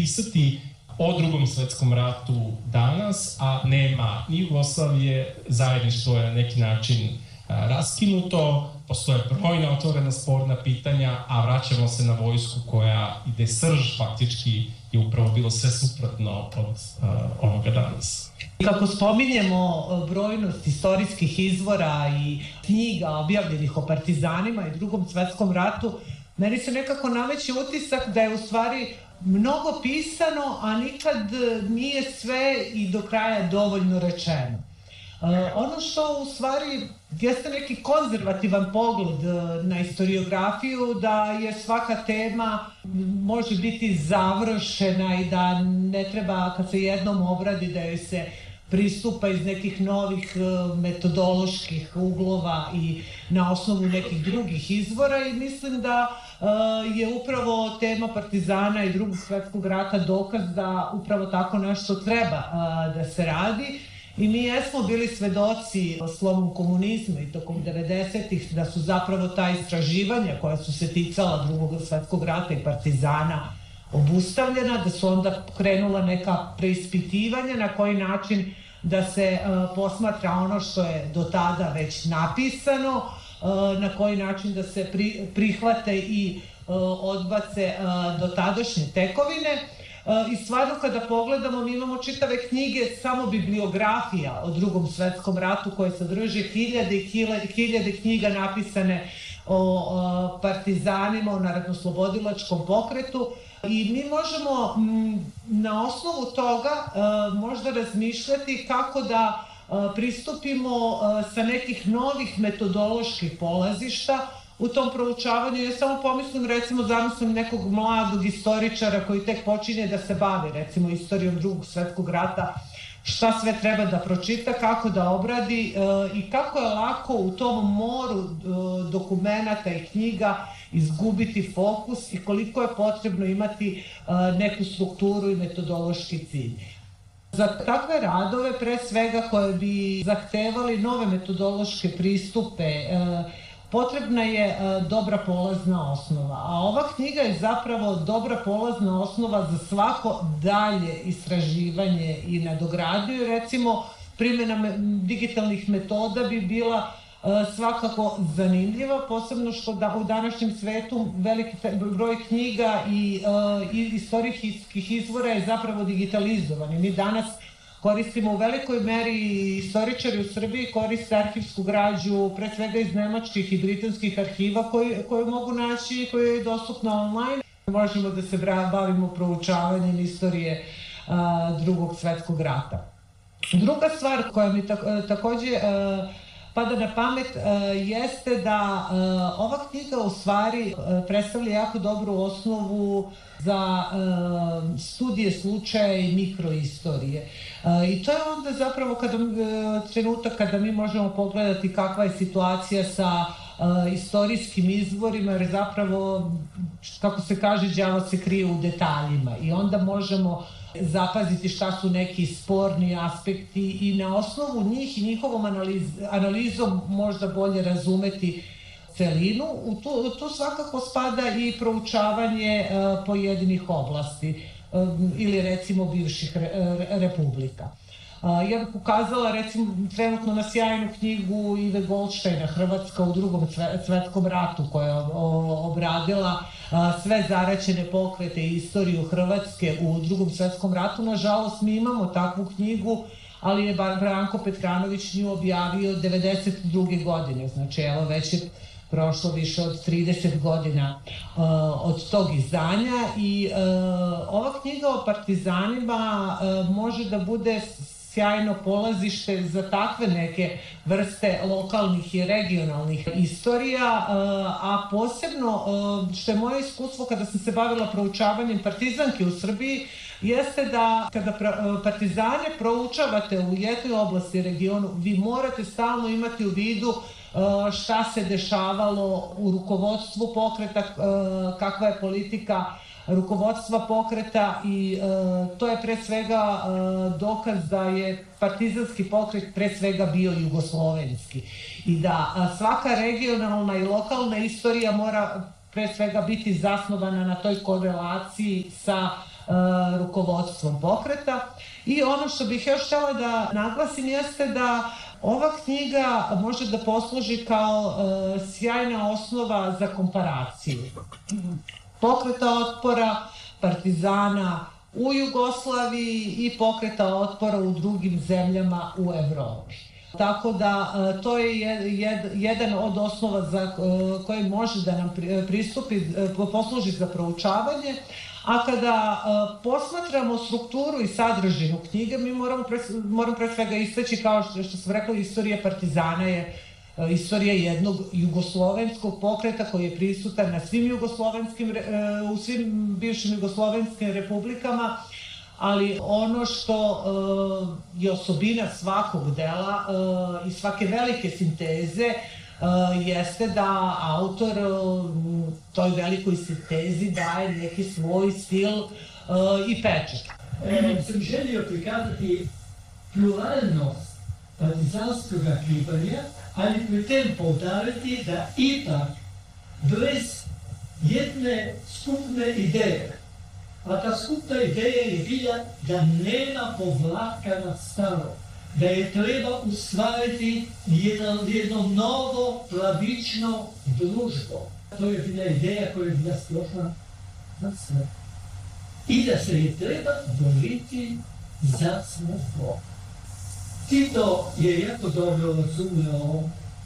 pisati o Drugom svetskom ratu danas, a nema ni Jugoslavije, zajedništvo je na neki način raskinuto, postoje brojna otvorena sporna pitanja, a vraćamo se na vojsku koja ide srž, faktički je upravo bilo sve suprotno od ovoga danas. Kako spominjemo brojnost istorijskih izvora i knjiga objavljenih o partizanima i Drugom svetskom ratu, meni se nekako nameće utisak da je u stvari mnogo pisano, a nikad nije sve i do kraja dovoljno rečeno. Ono što u stvari jeste neki konzervativan pogled na historiografiju, da je svaka tema može biti završena i da ne treba, kad se jednom obradi, da joj se pristupa iz nekih novih metodoloških uglova i na osnovu nekih drugih izvora, i mislim da je upravo tema partizana i Drugog svetskog rata dokaz da upravo tako nešto treba da se radi. I mi jesmo bili svedoci slomom komunizma i tokom 90-ih da su zapravo ta istraživanja koja su se ticala Drugog svetskog rata i partizana obustavljena, da su onda krenula neka preispitivanja na koji način da se posmatra ono što je do tada već napisano, na koji način da se prihvate i odbace dotadašnje tekovine. I stvarno kada pogledamo, mi imamo čitave knjige, samo bibliografija o Drugom svetskom ratu koje sadrže hiljade i hiljade knjiga napisane o partizanima, o narodnooslobodilačkom pokretu, i mi možemo na osnovu toga možda razmišljati kako da pristupimo sa nekih novih metodoloških polazišta u tom proučavanju. Ja samo pomislim, recimo, zamislim nekog mladog istoričara koji tek počinje da se bavi, recimo, istorijom Drugog svetskog rata, šta sve treba da pročita, kako da obradi i kako je lako u tom moru dokumenata i knjiga izgubiti fokus i koliko je potrebno imati neku strukturu i metodološki cilj. Za takve radove, pre svega koje bi zahtevali nove metodološke pristupe, potrebna je dobra polazna osnova, a ova knjiga je zapravo dobra polazna osnova za svako dalje istraživanje i nadogradnju. Recimo, primjena digitalnih metoda bi bila svakako zanimljiva, posebno što u današnjem svetu veliki broj knjiga i istorijskih izvora je zapravo digitalizovan. I mi danas koristimo u velikoj meri, istoričari u Srbiji koriste arhivsku građu, pre svega iz nemačkih i britanskih arhiva koju mogu naći i koja je dostupna online. Možemo da se bavimo proučavanjem istorije Drugog svetskog rata. Druga stvar koja mi takođe pada na pamet jeste da ova knjiga u stvari predstavlja jako dobru osnovu za studije slučaja i mikroistorije. I to je onda zapravo trenutak kada mi možemo pogledati kakva je situacija sa istorijskim izvorima, jer zapravo, kako se kaže, đavo se krije u detaljima, i onda možemo zapaziti šta su neki sporni aspekti i na osnovu njih i njihovom analizom možda bolje razumeti celinu. Tu svakako spada i proučavanje pojedinih oblasti ili recimo bivših republika. Ja bih ukazala recimo trenutno na sjajnu knjigu Ive Goldštajna Hrvatska u Drugom svetskom ratu, koja je obradila sve zaraćene pokrete i istoriju Hrvatske u Drugom svetskom ratu. Nažalost, mi imamo takvu knjigu, ali je Branko Petranović nju objavio 1992. godine, znači evo već je prošlo više od 30 godina od tog izdanja, i ova knjiga o partizanima može da bude sjajno polazište za takve neke vrste lokalnih i regionalnih istorija, a posebno što je moje iskustvo kada sam se bavila proučavanjem partizanke u Srbiji, jeste da kada partizane proučavate u jednoj oblasti regionu, vi morate stalno imati u vidu šta se dešavalo u rukovodstvu pokreta, kakva je politika rukovodstva pokreta, i to je pre svega dokaz da je partizanski pokret pre svega bio jugoslovenski i da svaka regionalna i lokalna istorija mora pre svega biti zasnovana na toj korelaciji sa rukovodstvom pokreta. I ono što bih još htjela da naglasim jeste da ova knjiga može da posluži kao sjajna osnova za komparaciju pokreta otpora, partizana u Jugoslaviji i pokreta otpora u drugim zemljama u Evropi. Tako da to je jedan od osnova koji može da nam posluži za proučavanje. A kada posmatramo strukturu i sadržinu knjige, mi moramo pre svega istaći, kao što sam rekla, istorija partizana je istorija jednog jugoslovenskog pokreta koji je prisutan na u svim bivšim jugoslovenskim republikama, ali ono što je osobina svakog dela i svake velike sinteze jeste da autor toj velikoj sintezi daje neki svoj stil i pečat. Sam želio prikazati pluralnost partizanskog kribanja, ali pri tem povdariti da ipak brez jedne skupne ideje, a ta skupna ideja je bila da nema povratka na staro, da je treba ustvariti jedno novo pravično društvo. To je bila ideja koja je bila splošna za sve. I da se je treba boriti za slobodu. Tito je jako dobro razumeo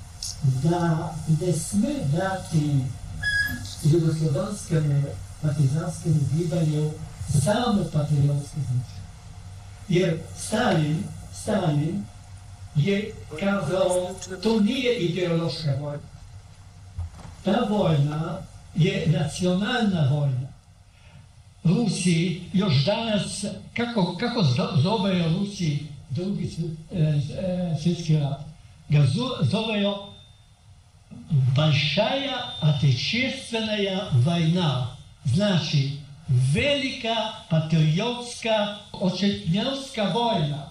da ne sme dati jugoslovanskému partizanskému gibanju samo patriotski značaj. Jer Stalin je kazao, to nije ideološka vojna. Ta vojna je nacionalna vojna. Rusi još danas, kako zovejo Rusi drugi svjetski rat? Ga zovejo Большая отечественная война. Znači, velika patriotska očetnjavska vojna.